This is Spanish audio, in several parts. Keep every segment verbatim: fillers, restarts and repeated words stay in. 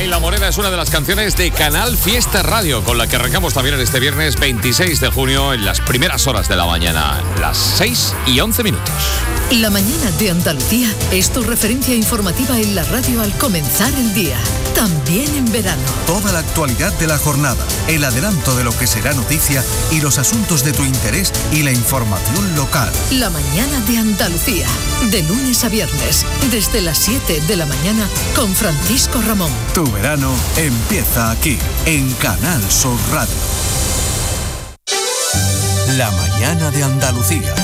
Ay, La Morena es una de las canciones de Canal Fiesta Radio, con la que arrancamos también en este viernes veintiséis de junio en las primeras horas de la mañana, las seis y once minutos. La mañana de Andalucía es tu referencia informativa en la radio al comenzar el día, también en verano. Toda la actualidad de la jornada, el adelanto de lo que será noticia y los asuntos de tu interés y la información local. La mañana de Andalucía, de lunes a viernes, desde las siete de la mañana, con Francisco Ramón. Tu verano empieza aquí, en Canal Sur Radio. La mañana de Andalucía.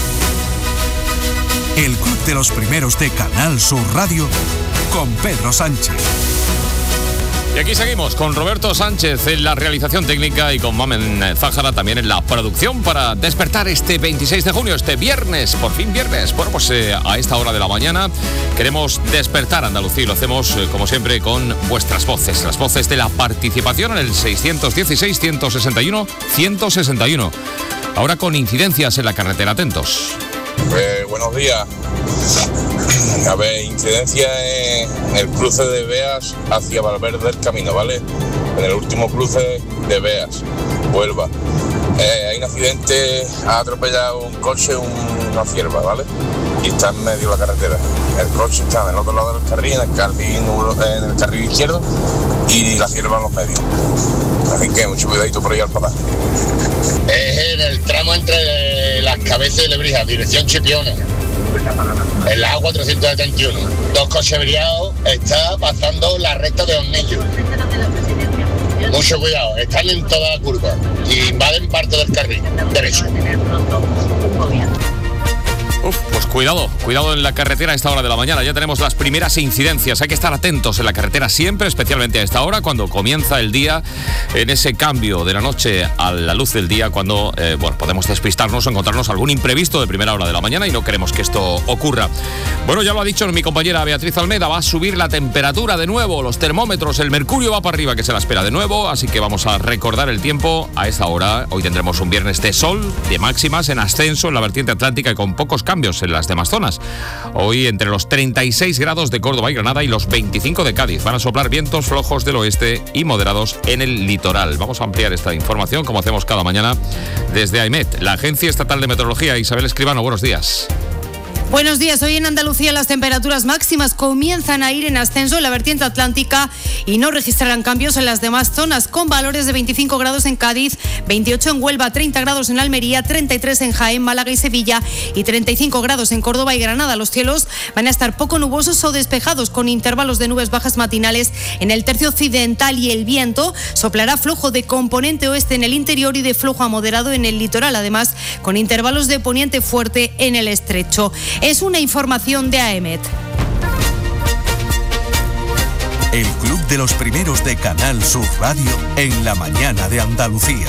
El club de los primeros de Canal Sur Radio con Pedro Sánchez. Y aquí seguimos con Roberto Sánchez en la realización técnica y con Mamen Zájara también en la producción para despertar este veintiséis de junio, este viernes, por fin viernes. Bueno, pues eh, a esta hora de la mañana queremos despertar Andalucía y lo hacemos eh, como siempre con vuestras voces, las voces de la participación en el seiscientos dieciséis, ciento sesenta y uno, ciento sesenta y uno. Ahora con incidencias en la carretera, atentos. Eh, buenos días. A ver, incidencia en el cruce de Beas hacia Valverde del Camino, ¿vale? En el último cruce de Beas, Huelva. Eh, hay un accidente, ha atropellado un coche, una cierva, ¿vale? Y está en medio de la carretera. El coche está en el otro lado del carril, en el carril, en el carril izquierdo, y la cierva en los medios. Así que mucho cuidadito por ahí al papá. Es en el tramo entre las Cabezas y Lebrija, dirección Chipiona, en la A cuatrocientos setenta y uno. Dos coches averiados, está pasando la recta de Hornillo. Mucho cuidado, están en toda la curva y invaden parte del carril derecho. Uf, pues cuidado, cuidado en la carretera a esta hora de la mañana. Ya tenemos las primeras incidencias. Hay que estar atentos en la carretera siempre, especialmente a esta hora, cuando comienza el día, en ese cambio de la noche a la luz del día, cuando eh, bueno, podemos despistarnos o encontrarnos algún imprevisto de primera hora de la mañana y no queremos que esto ocurra. Bueno, ya lo ha dicho mi compañera Beatriz Almeida, va a subir la temperatura de nuevo, los termómetros, el mercurio va para arriba, que se la espera de nuevo, así que vamos a recordar el tiempo a esta hora. Hoy tendremos un viernes de sol, de máximas en ascenso en la vertiente atlántica y con pocos cambios en las demás zonas. Hoy entre los treinta y seis grados de Córdoba y Granada y los veinticinco de Cádiz. Van a soplar vientos flojos del oeste y moderados en el litoral. Vamos a ampliar esta información como hacemos cada mañana desde AEMET, la Agencia Estatal de Meteorología. Isabel Escribano, buenos días. Buenos días. Hoy en Andalucía las temperaturas máximas comienzan a ir en ascenso en la vertiente atlántica y no registrarán cambios en las demás zonas, con valores de veinticinco grados en Cádiz, veintiocho en Huelva, treinta grados en Almería, treinta y tres en Jaén, Málaga y Sevilla y treinta y cinco grados en Córdoba y Granada. Los cielos van a estar poco nubosos o despejados, con intervalos de nubes bajas matinales en el tercio occidental, y el viento soplará flojo de componente oeste en el interior y de flojo a moderado en el litoral, además con intervalos de poniente fuerte en el estrecho. Es una información de AEMET. El club de los primeros de Canal Sur Radio en la mañana de Andalucía.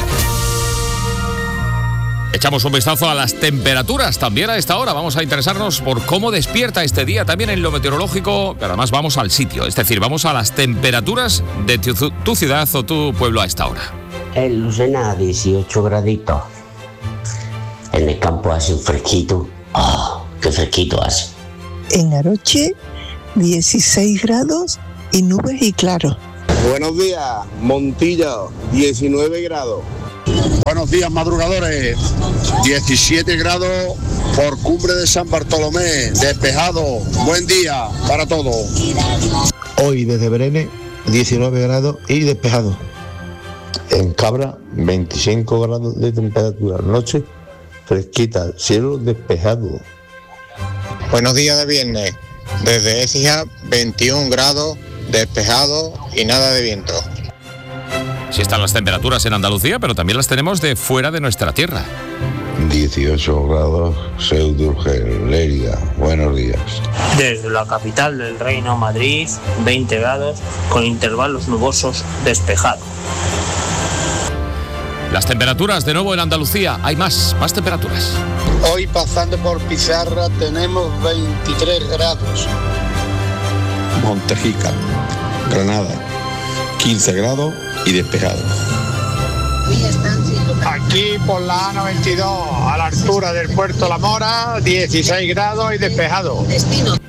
Echamos un vistazo a las temperaturas también a esta hora. Vamos a interesarnos por cómo despierta este día también en lo meteorológico, pero además vamos al sitio, es decir, vamos a las temperaturas de tu, tu ciudad o tu pueblo a esta hora. En Lucena, dieciocho graditos. En el campo hace un fresquito. ¡Oh, qué fresquito hace! En Aroche, dieciséis grados y nubes y claro. Buenos días, Montillo, diecinueve grados. Buenos días, madrugadores. diecisiete grados por Cumbre de San Bartolomé, despejado. Buen día para todos. Hoy desde Brenes, diecinueve grados y despejado. En Cabra, veinticinco grados de temperatura. Noche fresquita, cielo despejado. Buenos días de viernes. Desde Écija, veintiún grados, despejado y nada de viento. Sí están las temperaturas en Andalucía, pero también las tenemos de fuera de nuestra tierra. dieciocho grados, Ceuta, Urgel, Lérida. Buenos días. Desde la capital del Reino, Madrid, veinte grados, con intervalos nubosos, despejado. Las temperaturas de nuevo en Andalucía, hay más, más temperaturas. Hoy pasando por Pizarra tenemos veintitrés grados. Montejica, Granada, quince grados y despejado. Aquí por la A noventa y dos, a la altura del Puerto La Mora, dieciséis grados y despejado.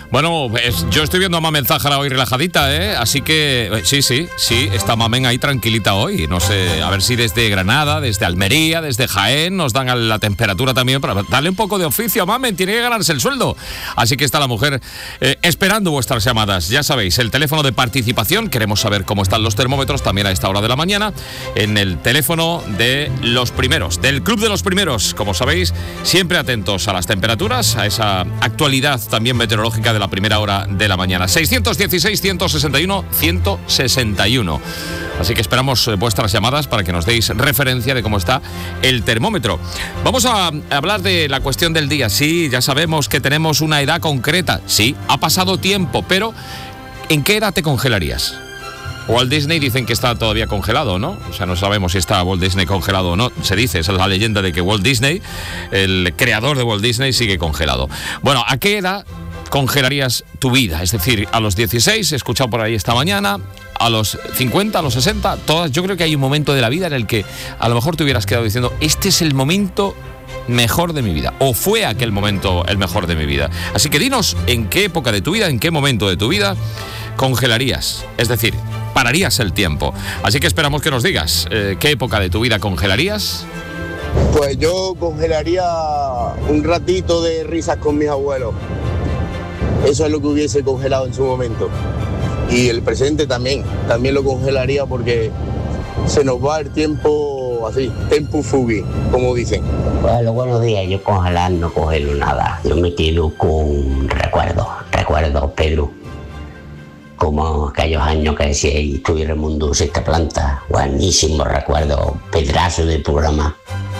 Bueno, es, yo estoy viendo a Mamen Zájara hoy relajadita, ¿eh? Así que, eh, sí, sí, sí, está Mamen ahí tranquilita hoy. No sé, a ver si desde Granada, desde Almería, desde Jaén nos dan la temperatura también para darle un poco de oficio a Mamen. Tiene que ganarse el sueldo. Así que está la mujer eh, esperando vuestras llamadas. Ya sabéis, el teléfono de participación. Queremos saber cómo están los termómetros también a esta hora de la mañana. En el teléfono de los primeros, del Club de los Primeros. Como sabéis, siempre atentos a las temperaturas, a esa actualidad también meteorológica de la primera hora de la mañana. seiscientos dieciséis, ciento sesenta y uno, ciento sesenta y uno. Así que esperamos vuestras llamadas para que nos deis referencia de cómo está el termómetro. Vamos a hablar de la cuestión del día. Sí, ya sabemos que tenemos una edad concreta. Sí, ha pasado tiempo, pero ¿en qué edad te congelarías? Walt Disney dicen que está todavía congelado, ¿no? O sea, no sabemos si está Walt Disney congelado o no. Se dice, esa es la leyenda de que Walt Disney, el creador de Walt Disney, sigue congelado. Bueno, ¿a qué edad congelarías tu vida? Es decir, a los dieciséis, he escuchado por ahí esta mañana, a los cincuenta, a los sesenta, todas. Yo creo que hay un momento de la vida en el que a lo mejor te hubieras quedado diciendo, este es el momento mejor de mi vida, o fue aquel momento el mejor de mi vida. Así que dinos en qué época de tu vida, en qué momento de tu vida congelarías, es decir, pararías el tiempo. Así que esperamos que nos digas eh, qué época de tu vida congelarías. Pues yo congelaría un ratito de risas con mis abuelos. Eso es lo que hubiese congelado en su momento. Y el presente también, también lo congelaría porque se nos va el tiempo así, tempo fuggi, como dicen. Bueno, buenos días, yo congelar no congelo nada. Yo me quedo con recuerdos, recuerdos, Pedro. Como aquellos años que decía, estuve en el mundo sexta planta, buenísimo recuerdo, pedazo de programa.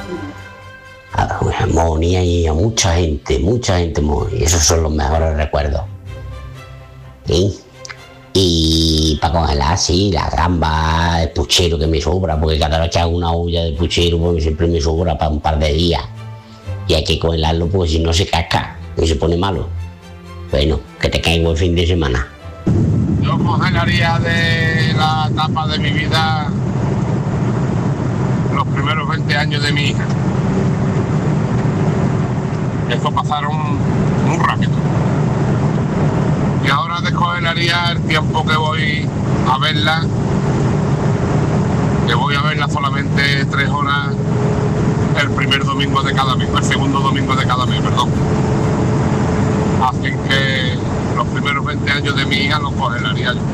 Monía y a mucha gente, mucha gente, y esos son los mejores recuerdos. ¿Sí? Y para congelar, sí, la gamba, el puchero que me sobra, porque cada noche hago una olla de puchero, porque siempre me sobra para un par de días. Y hay que congelarlo porque si no se casca y se pone malo. Bueno, que te caiga el fin de semana. Yo congelaría de la etapa de mi vida los primeros veinte años de mi hija. Eso pasaron muy rápido. Y ahora descongelaría el tiempo que voy a verla, que voy a verla solamente tres horas el primer domingo de cada mes, el segundo domingo de cada mes, perdón. Así que los primeros veinte años de mi hija los congelaría yo.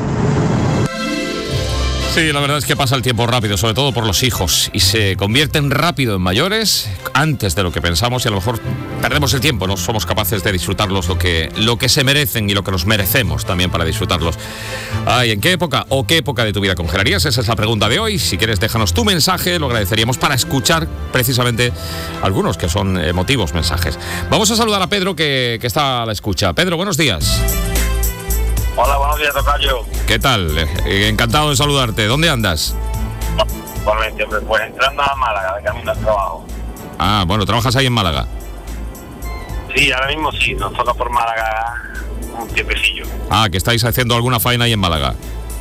Sí, la verdad es que pasa el tiempo rápido, sobre todo por los hijos, y se convierten rápido en mayores antes de lo que pensamos y a lo mejor perdemos el tiempo, no somos capaces de disfrutarlos lo que, lo que se merecen y lo que nos merecemos también para disfrutarlos. Ay, ¿en qué época o qué época de tu vida congelarías? Esa es la pregunta de hoy. Si quieres, déjanos tu mensaje, lo agradeceríamos para escuchar precisamente algunos que son emotivos mensajes. Vamos a saludar a Pedro, que, que está a la escucha. Pedro, buenos días. Hola, buenos días, tocayo. ¿Qué tal? Eh, encantado de saludarte. ¿Dónde andas? Igualmente, hombre, pues entrando a Málaga, de camino al trabajo. Ah, bueno, ¿trabajas ahí en Málaga? Sí, ahora mismo sí, nos toca por Málaga un tiempecillo. Ah, que estáis haciendo alguna faena ahí en Málaga.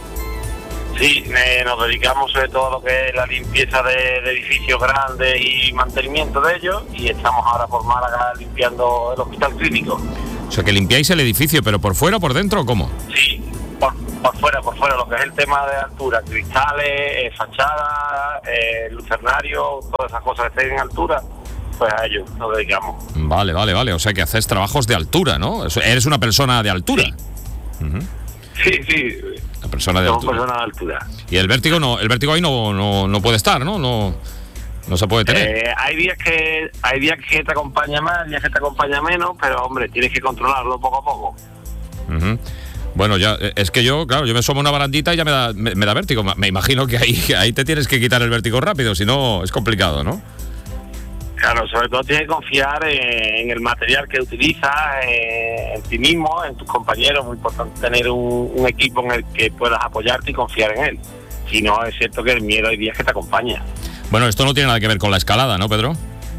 Sí, eh, nos dedicamos sobre todo a lo que es la limpieza de, de edificios grandes y mantenimiento de ellos, y estamos ahora por Málaga limpiando el hospital clínico. O sea, que limpiáis el edificio, pero ¿por fuera o por dentro o cómo? Sí, por, por fuera, por fuera, lo que es el tema de altura, cristales, eh, fachadas, eh, lucernario, todas esas cosas que estén en altura, pues a ello nos dedicamos. Vale, vale, vale, o sea que haces trabajos de altura, ¿no? Eres una persona de altura. Sí, uh-huh. sí, sí. Una persona de Somos altura. personas de altura. Y el vértigo no, el vértigo ahí no, no, no puede estar, ¿no? No... No se puede tener. Eh, hay días que hay días que te acompaña más, días que te acompaña menos, pero hombre, tienes que controlarlo poco a poco. Uh-huh. Bueno, ya es que yo, claro, yo me sumo a una barandita y ya me da, me, me da vértigo. Me imagino que ahí, ahí te tienes que quitar el vértigo rápido, si no es complicado, ¿no? Claro, sobre todo tienes que confiar en, en el material que utilizas, en, en ti mismo, en tus compañeros. Muy importante tener un, un equipo en el que puedas apoyarte y confiar en él. Si no, es cierto que el miedo hay días que te acompaña. Bueno, esto no tiene nada que ver con la escalada, ¿no, Pedro?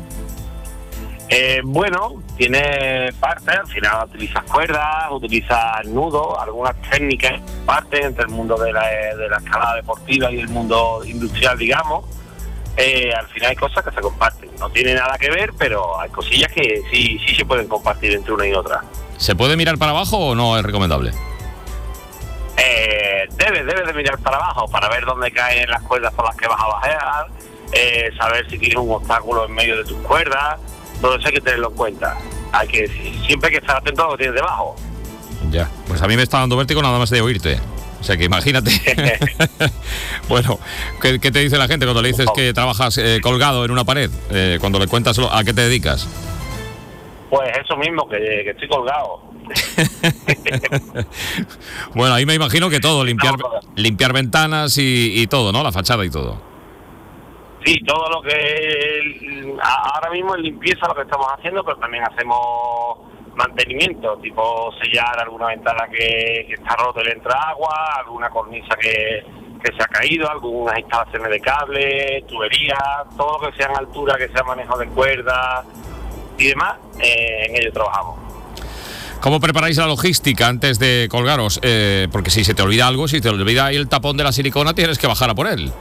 Eh, bueno, tiene parte, al final utilizas cuerdas, utilizas nudos, algunas técnicas, parte entre el mundo de la, de la escalada deportiva y el mundo industrial, digamos. Eh, al final hay cosas que se comparten, no tiene nada que ver, pero hay cosillas que sí, sí se pueden compartir entre una y otra. ¿Se puede mirar para abajo o no es recomendable? Eh, debes, debes de mirar para abajo para ver dónde caen las cuerdas por las que vas a bajar, eh, saber si tienes un obstáculo en medio de tus cuerdas, todo eso hay que tenerlo en cuenta. Hay que, siempre hay que estar atento a lo que tienes debajo. Ya, pues a mí me está dando vértigo nada más de oírte. O sea que imagínate. Bueno, ¿qué, ¿qué te dice la gente cuando le dices que trabajas eh, colgado en una pared? Eh, cuando le cuentas lo, a qué te dedicas. Pues eso mismo, que, que estoy colgado. Bueno, ahí me imagino que todo, limpiar limpiar ventanas y, y todo, ¿no? La fachada y todo. Sí, todo lo que... Ahora mismo es limpieza lo que estamos haciendo, pero también hacemos mantenimiento, tipo sellar alguna ventana que, que está rota y le entra agua, alguna cornisa que, que se ha caído, algunas instalaciones de cable, tuberías, todo lo que sea en altura, que sea manejo de cuerdas y demás, eh, en ello trabajamos. ¿Cómo preparáis la logística antes de colgaros? Eh, porque si se te olvida algo, si te olvida ahí el tapón de la silicona, tienes que bajar a por él.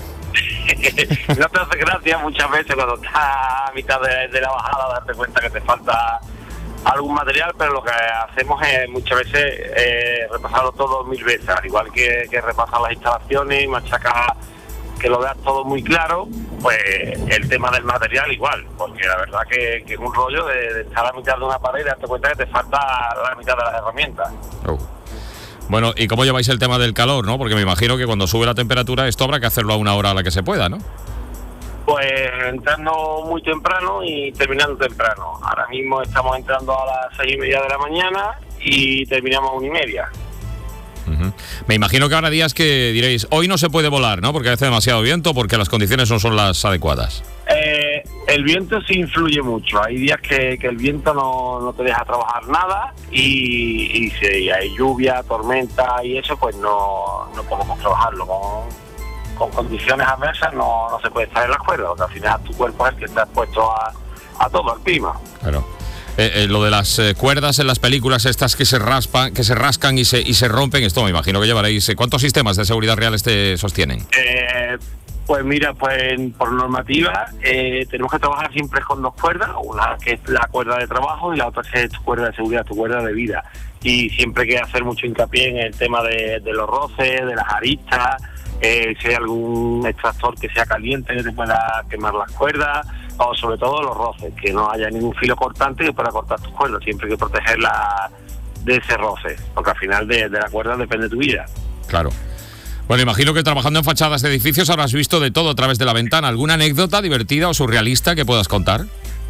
No te hace gracia muchas veces cuando estás a mitad de, de la bajada darte cuenta que te falta algún material, pero lo que hacemos es muchas veces eh, repasarlo todo mil veces, al igual que, que repasar las instalaciones y machacar que lo veas todo muy claro. Pues el tema del material igual, porque la verdad que, que es un rollo de, de estar a la mitad de una pared y darte cuenta que te falta la mitad de las herramientas. Oh. Bueno, ¿y cómo lleváis el tema del calor, no? Porque me imagino que cuando sube la temperatura esto habrá que hacerlo a una hora a la que se pueda, ¿no? Pues entrando muy temprano y terminando temprano. Ahora mismo estamos entrando a las seis y media de la mañana y terminamos a una y media. Uh-huh. Me imagino que habrá días que diréis, hoy no se puede volar, ¿no? Porque hace demasiado viento, porque las condiciones no son las adecuadas. Eh, el viento sí influye mucho. Hay días que, que el viento no, no te deja trabajar nada y, y si hay lluvia, tormenta y eso, pues no, no podemos trabajarlo. Con, con condiciones adversas no, no se puede estar en las cuerdas, porque al final tu cuerpo es el que está expuesto a, a todo, al clima. Claro. Eh, eh, lo de las eh, cuerdas en las películas estas que se raspan, que se rascan y se y se rompen, esto me imagino que llevaréis. Eh, ¿Cuántos sistemas de seguridad reales te sostienen? Eh, pues mira, pues por normativa eh, tenemos que trabajar siempre con dos cuerdas, una que es la cuerda de trabajo y la otra que es tu cuerda de seguridad, tu cuerda de vida. Y siempre hay que hacer mucho hincapié en el tema de, de los roces, de las aristas, eh, si hay algún extractor que sea caliente que te pueda quemar las cuerdas, o sobre todo los roces, que no haya ningún filo cortante que pueda cortar tus cuerdas. Siempre hay que protegerla de ese roce, porque al final de, de la cuerda depende tu vida. Claro. Bueno, imagino que trabajando en fachadas de edificios habrás visto de todo a través de la ventana. ¿Alguna anécdota divertida o surrealista que puedas contar?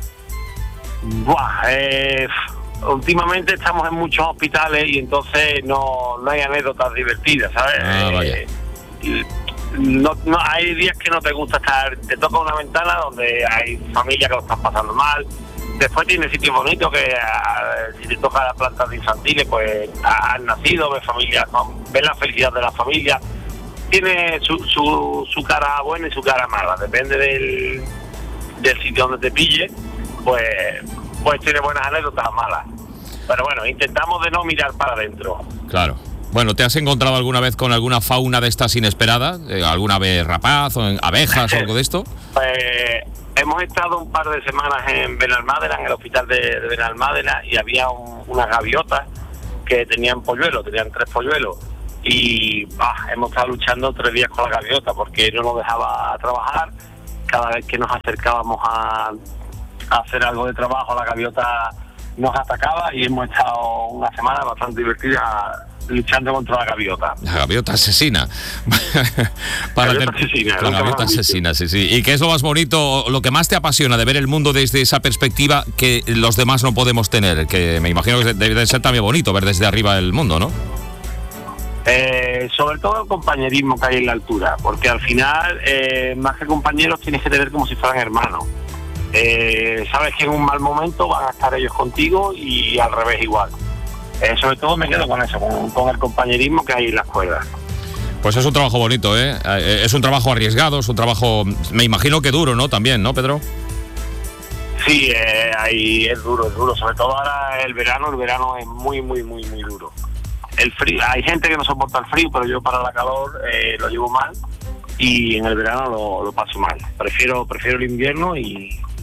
Buah, eh, últimamente estamos en muchos hospitales y entonces no, no hay anécdotas divertidas, ¿sabes? Ah, vaya. Eh, No, no, hay días que no te gusta estar, te toca una ventana donde hay familias que lo están pasando mal. Después tiene sitios bonitos que uh, si te toca las plantas infantiles, pues han nacido, ves familias, ¿no? Ves la felicidad de la familia. Tiene su, su, su cara buena y su cara mala, depende del, del sitio donde te pille, pues, pues tiene buenas anécdotas o malas. Pero bueno, intentamos de no mirar para adentro. Claro. Bueno, ¿te has encontrado alguna vez con alguna fauna de estas inesperada? Eh, ¿Alguna ave rapaz o en abejas o algo de esto? Pues hemos estado un par de semanas en Benalmádena, en el hospital de, de Benalmádena, y había un, unas gaviotas que tenían polluelos, tenían tres polluelos. Y bah, hemos estado luchando tres días con la gaviota porque no nos dejaba trabajar. Cada vez que nos acercábamos a, a hacer algo de trabajo, la gaviota nos atacaba y hemos estado una semana bastante divertida luchando contra la gaviota. La gaviota asesina. Para gaviota tener... asesina. La gaviota asesina, sí, sí. ¿Y qué es lo más bonito, lo que más te apasiona de ver el mundo desde esa perspectiva que los demás no podemos tener? Que me imagino que debe de ser también bonito ver desde arriba el mundo, ¿no? Eh, sobre todo el compañerismo que hay en la altura, porque al final, eh, más que compañeros, tienes que tener como si fueran hermanos. Eh, sabes que en un mal momento van a estar ellos contigo y al revés igual. Eh, sobre todo me quedo con eso, con, con el compañerismo que hay en las cuerdas. Pues es un trabajo bonito, ¿eh? Es un trabajo arriesgado, es un trabajo, me imagino que duro, ¿no? También, ¿no, Pedro? Sí, eh, ahí es duro, es duro. Sobre todo ahora el verano, el verano es muy, muy, muy, muy duro. El frío, hay gente que no soporta el frío, pero yo para la calor eh, lo llevo mal y en el verano lo, lo paso mal. Prefiero, prefiero el invierno y,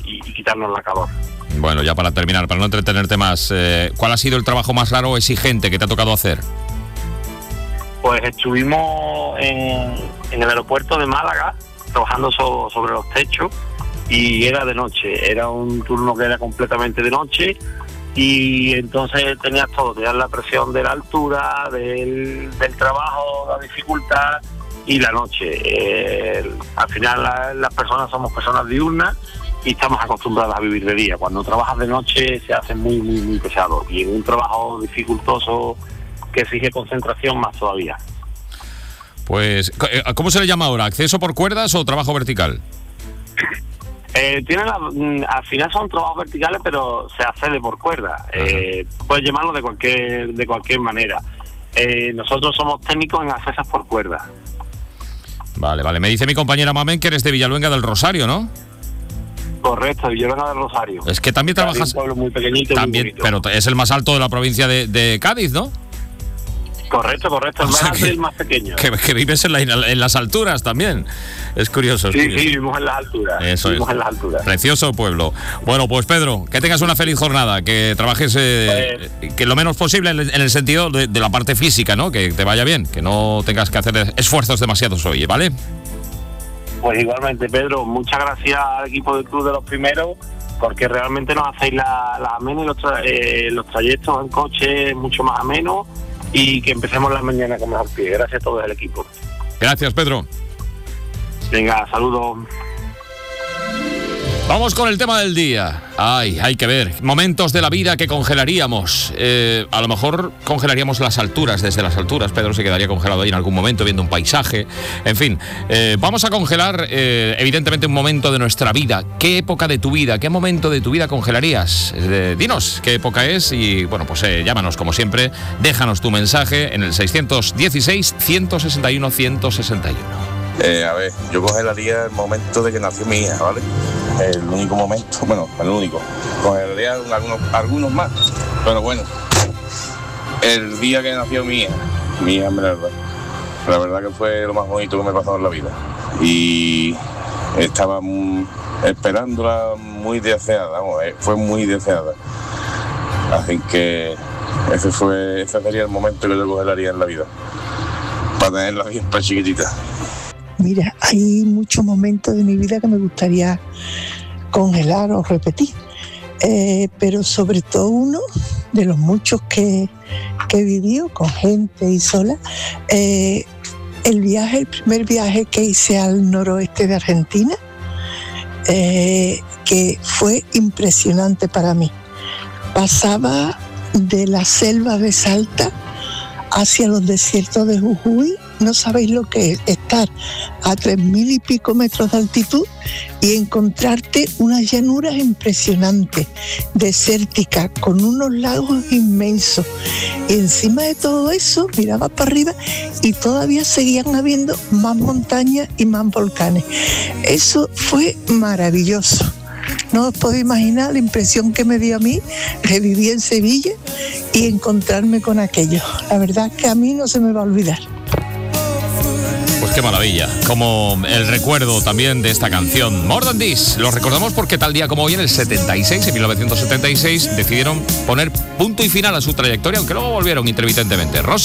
y, y quitarnos la calor. Bueno, ya para terminar, para no entretenerte más, eh, ¿cuál ha sido el trabajo más raro o exigente que te ha tocado hacer? Pues estuvimos en, en el aeropuerto de Málaga trabajando so, sobre los techos y era de noche, era un turno que era completamente de noche y entonces tenías todo, tenías la presión de la altura, del, del trabajo, la dificultad y la noche. Eh, al final la, las personas somos personas diurnas y estamos acostumbradas a vivir de día. Cuando trabajas de noche se hace muy, muy, muy pesado y en un trabajo dificultoso que exige concentración más todavía. Pues, ¿cómo se le llama ahora? ¿Acceso por cuerdas o trabajo vertical? Eh, tiene la, al final son trabajos verticales, pero se accede por cuerda. Eh, puedes llamarlo de cualquier de cualquier manera. Eh, nosotros somos técnicos en accesos por cuerda. Vale, vale. Me dice mi compañera Mamen que eres de Villaluenga del Rosario, ¿no? Correcto, Villaluenga del Rosario. Es que también trabajas... Un pueblo muy pequeñito, también, muy bonito. Pero es el más alto de la provincia de, de Cádiz, ¿no? Correcto, correcto, el O más sea alto que- y el más pequeño. Que, que vives en, la- en las alturas también. Es curioso. Es Sí, curioso. sí, vivimos en las alturas. Eso vivimos es. en las alturas. Precioso pueblo. Bueno, pues Pedro, que tengas una feliz jornada, que trabajes eh, que lo menos posible en el, en el sentido de, de la parte física, ¿no? Que te vaya bien, que no tengas que hacer esfuerzos demasiados hoy, ¿vale? Pues igualmente, Pedro, muchas gracias al equipo del Club de los Primeros, porque realmente nos hacéis la, la amena y los, tra- eh, los trayectos en coche mucho más amenos y que empecemos la mañana con mejor pie. Gracias a todo el equipo. Gracias, Pedro. Venga, saludos. Vamos con el tema del día. Ay, hay que ver. Momentos de la vida que congelaríamos. Eh, a lo mejor congelaríamos las alturas, desde las alturas. Pedro se quedaría congelado ahí en algún momento viendo un paisaje. En fin, eh, vamos a congelar eh, evidentemente un momento de nuestra vida. ¿Qué época de tu vida, qué momento de tu vida congelarías? Eh, dinos qué época es y, bueno, pues eh, llámanos como siempre. Déjanos tu mensaje en el seiscientos dieciséis, ciento sesenta y uno, ciento sesenta y uno. Eh, a ver, yo congelaría el momento de que nació mi hija, ¿vale? El único momento, bueno, el único. Congelaría algunos, algunos más, pero bueno, el día que nació mi hija, mi hija, la verdad, la verdad que fue lo más bonito que me ha pasado en la vida. Y estaba mm, esperándola muy deseada, vamos, eh, fue muy deseada. Así que ese, fue, ese sería el momento que yo congelaría en la vida, para tenerla bien para chiquitita. Mira, hay muchos momentos de mi vida que me gustaría congelar o repetir, eh, pero sobre todo uno de los muchos que, que he vivido con gente y sola, eh, el viaje, el primer viaje que hice al noroeste de Argentina, eh, que fue impresionante para mí. Pasaba de la selva de Salta hacia los desiertos de Jujuy. No sabéis lo que es estar a tres mil y pico metros de altitud y encontrarte unas llanuras impresionantes, desérticas, con unos lagos inmensos. Y encima de todo eso, miraba para arriba y todavía seguían habiendo más montañas y más volcanes. Eso fue maravilloso. No os podéis imaginar la impresión que me dio a mí revivir en Sevilla y encontrarme con aquello. La verdad es que a mí no se me va a olvidar. Pues qué maravilla, como el recuerdo también de esta canción More Than This. Lo recordamos porque tal día como hoy, en el setenta y seis, en mil novecientos setenta y seis, decidieron poner punto y final a su trayectoria, aunque luego volvieron intermitentemente. Rosy